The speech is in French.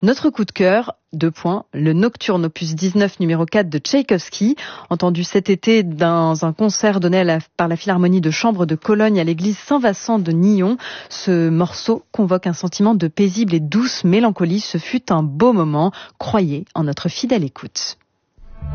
Notre coup de cœur, le Nocturne opus 19 numéro 4 de Tchaïkovski, entendu cet été dans un concert donné par la Philharmonie de Chambre de Cologne à l'église Saint-Vincent de Nyons. Ce morceau convoque un sentiment de paisible et douce mélancolie. Ce fut un beau moment. Croyez en notre fidèle écoute.